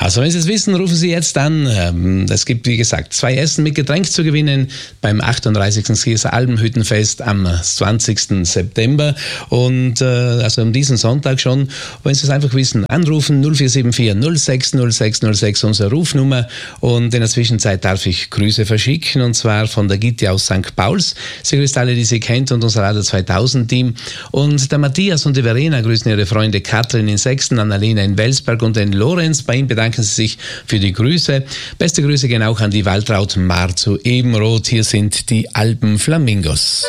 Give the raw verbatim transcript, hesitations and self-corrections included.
Also wenn Sie es wissen, rufen Sie jetzt an. Es gibt, wie gesagt, zwei Essen mit Getränk zu gewinnen beim achtunddreißigsten Skierser Alpenhüttenfest am zwanzigsten September. Und äh, also am diesen Sonntag schon, wenn Sie es einfach wissen, anrufen null vier sieben vier null sechs null sechs null sechs, unsere Rufnummer. Und in der Zwischenzeit darf ich Grüße verschicken, und zwar von der Gitti aus Sankt Pauls. Sie grüßt alle, die sie kennt, und unser Radio zweitausend Team. Und der Matthias und die Verena grüßen ihre Freunde Katrin in Sechsten, Annalena in Welsberg und den Lorenz. Bei ihm bedanken Sie sich für die Grüße. Beste Grüße gehen auch an die Waltraud Mar zu Ebenroth. Hier sind die Alpenflamingos.